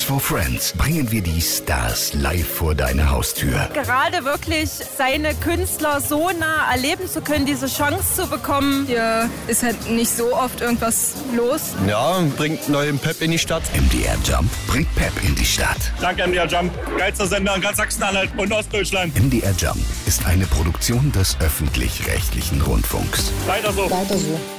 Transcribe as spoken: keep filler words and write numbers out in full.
for Friends bringen wir die Stars live vor deine Haustür. Gerade wirklich seine Künstler so nah erleben zu können, diese Chance zu bekommen. Hier ist halt nicht so oft irgendwas los. Ja, bringt neuen Pep in die Stadt. M D R Jump bringt Pep in die Stadt. Danke M D R Jump, geilster Sender in ganz Sachsen-Anhalt und Ostdeutschland. M D R Jump ist eine Produktion des öffentlich-rechtlichen Rundfunks. Weiter so. Weiter so.